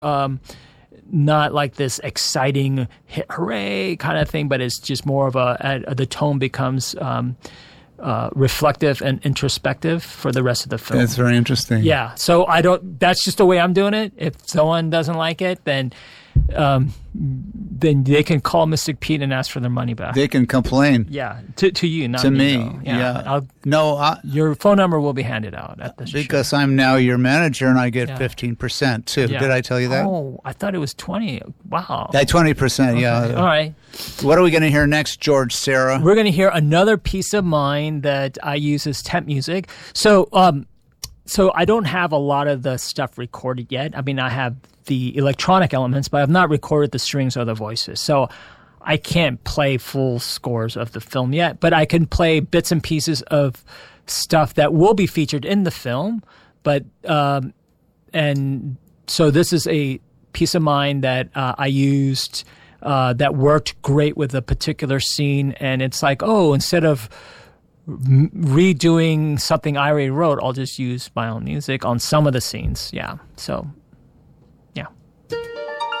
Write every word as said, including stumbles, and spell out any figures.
Um, not like this exciting hit, hooray kind of thing, but it's just more of a, a the tone becomes um, uh, reflective and introspective for the rest of the film. That's very interesting. Yeah. So I don't, that's just the way I'm doing it. If someone doesn't like it, then, um, then they can call Mystic Pete and ask for their money back. They can complain. Yeah. To, to you, not to me. me. Though. Yeah. yeah. I'll, no, I, your phone number will be handed out at the show. Because I'm now your manager and I get Yeah. fifteen percent too. Yeah. Did I tell you that? Oh, I thought it was twenty. Wow. That twenty percent, Okay. yeah. All right. What are we going to hear next, George Sarah? We're going to hear another piece of mine that I use as temp music. So, um, so I don't have a lot of the stuff recorded yet. I mean, I have the electronic elements, but I've not recorded the strings or the voices. So I can't play full scores of the film yet, but I can play bits and pieces of stuff that will be featured in the film. But, um, and so this is a piece of mine that uh, I used uh, that worked great with a particular scene. And it's like, oh, instead of m- redoing something I already wrote, I'll just use my own music on some of the scenes. Yeah. So